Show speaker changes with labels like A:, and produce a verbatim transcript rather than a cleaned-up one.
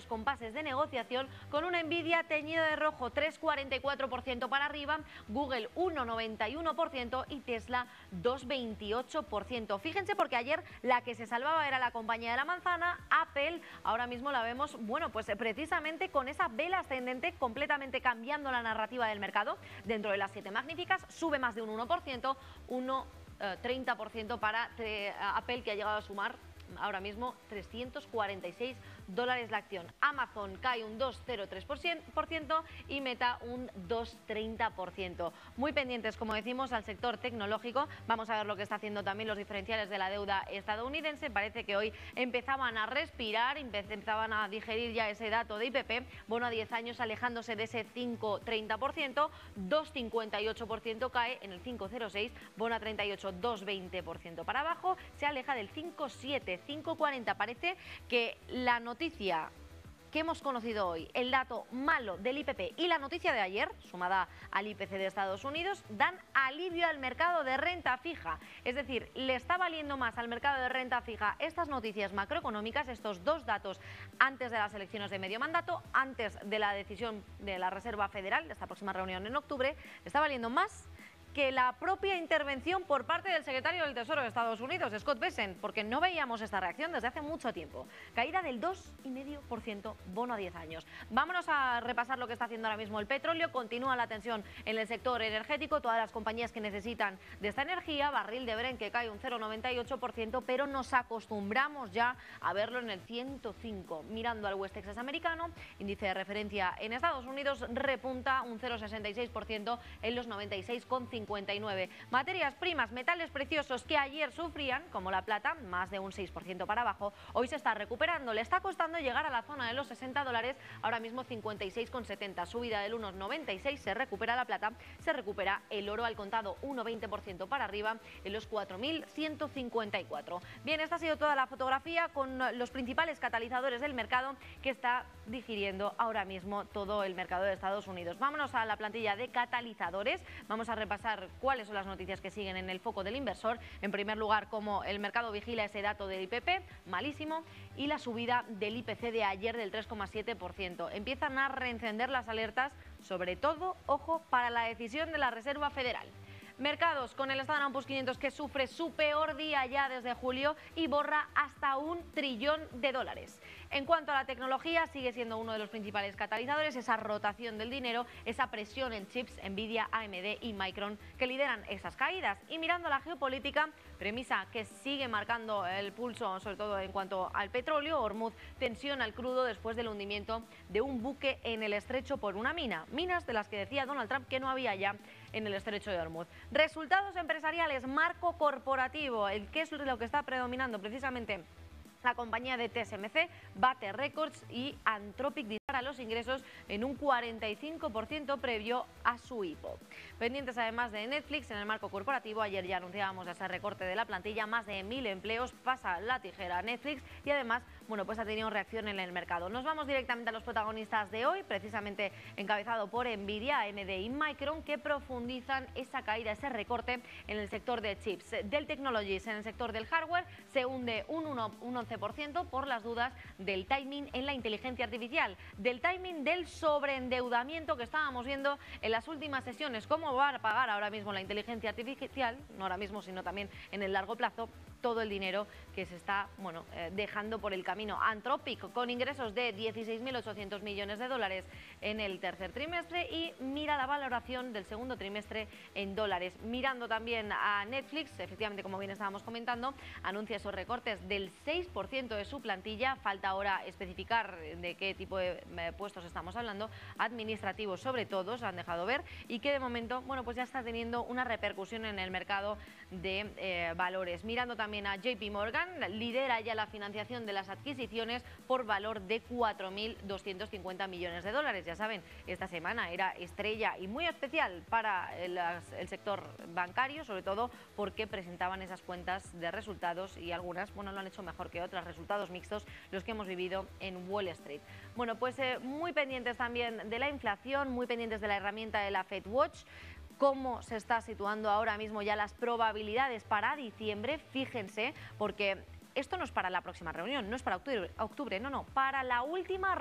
A: primeros compases de negociación con una Nvidia teñida de rojo, tres coma cuarenta y cuatro por ciento para arriba, Google uno coma noventa y uno por ciento y Tesla dos coma veintiocho por ciento. Fíjense, porque ayer la que se salvaba era la compañía de la manzana, Apple. Ahora mismo la vemos, bueno, pues precisamente con esa vela ascendente completamente cambiando la narrativa del mercado. Dentro de las siete magníficas sube más de un uno por ciento, uno coma treinta por ciento para eh, Apple, que ha llegado a sumar ahora mismo trescientos cuarenta y seis dólares la acción. Amazon cae un dos coma cero tres por ciento y Meta un dos coma treinta por ciento. Muy pendientes, como decimos, al sector tecnológico. Vamos a ver lo que está haciendo también los diferenciales de la deuda estadounidense. Parece que hoy empezaban a respirar, empezaban a digerir ya ese dato de I P P. Bono a diez años alejándose de ese cinco coma treinta por ciento, dos coma cincuenta y ocho por ciento cae en el cinco coma cero seis, bono a treinta y ocho, dos coma veinte por ciento para abajo, se aleja del cinco coma siete, cinco coma cuarenta. Parece que la noticia que hemos conocido hoy, el dato malo del I P P y la noticia de ayer, sumada al I P C de Estados Unidos, dan alivio al mercado de renta fija. Es decir, le está valiendo más al mercado de renta fija estas noticias macroeconómicas, estos dos datos antes de las elecciones de medio mandato, antes de la decisión de la Reserva Federal, de esta próxima reunión en octubre, le está valiendo más que la propia intervención por parte del secretario del Tesoro de Estados Unidos, Scott Bessent, porque no veíamos esta reacción desde hace mucho tiempo. Caída del dos coma cinco por ciento, bono a diez años. Vámonos a repasar lo que está haciendo ahora mismo el petróleo. Continúa la tensión en el sector energético, todas las compañías que necesitan de esta energía, barril de Brent que cae un cero coma noventa y ocho por ciento, pero nos acostumbramos ya a verlo en el ciento cinco. Mirando al West Texas americano, índice de referencia en Estados Unidos, repunta un cero coma sesenta y seis por ciento en los noventa y seis coma cincuenta y nueve. Materias primas, metales preciosos que ayer sufrían, como la plata, más de un seis por ciento para abajo, hoy se está recuperando. Le está costando llegar a la zona de los sesenta dólares, ahora mismo cincuenta y seis coma setenta, subida del uno coma noventa y seis, se recupera la plata, se recupera el oro al contado, uno coma veinte por ciento para arriba en los cuatro mil ciento cincuenta y cuatro. Bien, esta ha sido toda la fotografía con los principales catalizadores del mercado que está digiriendo ahora mismo todo el mercado de Estados Unidos. Vámonos a la plantilla de catalizadores, vamos a repasar cuáles son las noticias que siguen en el foco del inversor. En primer lugar, cómo el mercado vigila ese dato del I P P, malísimo, y la subida del I P C de ayer del tres coma siete por ciento. Empiezan a reencender las alertas, sobre todo, ojo, para la decisión de la Reserva Federal. Mercados con el Standard and Poor's quinientos, que sufre su peor día ya desde julio y borra hasta un trillón de dólares. En cuanto a la tecnología, sigue siendo uno de los principales catalizadores, esa rotación del dinero, esa presión en chips, Nvidia, A M D y Micron, que lideran esas caídas. Y mirando la geopolítica, premisa que sigue marcando el pulso, sobre todo en cuanto al petróleo, Hormuz tensiona el crudo después del hundimiento de un buque en el estrecho por una mina. Minas de las que decía Donald Trump que no había ya en el estrecho de Hormuz. Resultados empresariales, marco corporativo, el que es lo que está predominando precisamente. La compañía de T S M C bate récords y Anthropic dispara los ingresos en un cuarenta y cinco por ciento previo a su I P O. Pendientes además de Netflix en el marco corporativo, ayer ya anunciábamos ese recorte de la plantilla, más de mil empleos, pasa la tijera a Netflix y además, bueno, pues ha tenido reacción en el mercado. Nos vamos directamente a los protagonistas de hoy, precisamente encabezado por Nvidia, A M D y Micron, que profundizan esa caída, ese recorte en el sector de chips. Dell Technologies en el sector del hardware se hunde un once por ciento por las dudas del timing en la inteligencia artificial, del timing del sobreendeudamiento que estábamos viendo en las últimas sesiones. ¿Cómo va a pagar ahora mismo la inteligencia artificial? No ahora mismo, sino también en el largo plazo, todo el dinero que se está, bueno, eh, dejando por el camino. Anthropic, con ingresos de dieciséis mil ochocientos millones de dólares en el tercer trimestre, y mira la valoración del segundo trimestre en dólares. Mirando también a Netflix, efectivamente, como bien estábamos comentando, anuncia esos recortes del seis por ciento de su plantilla. Falta ahora especificar de qué tipo de eh, puestos estamos hablando, administrativos sobre todo, se han dejado ver, y que de momento, bueno, pues ya está teniendo una repercusión en el mercado de eh, valores. Mirando también a J P Morgan, lidera ya la financiación de las adquisiciones por valor de cuatro mil doscientos cincuenta millones de dólares. Ya saben, esta semana era estrella y muy especial para el, el sector bancario, sobre todo porque presentaban esas cuentas de resultados y algunas, bueno, lo han hecho mejor que otras, resultados mixtos los que hemos vivido en Wall Street. Bueno, pues eh, muy pendientes también de la inflación, muy pendientes de la herramienta de la Fed Watch. Cómo se está situando ahora mismo ya las probabilidades para diciembre, fíjense, porque esto no es para la próxima reunión, no es para octubre, octubre no, no, para la última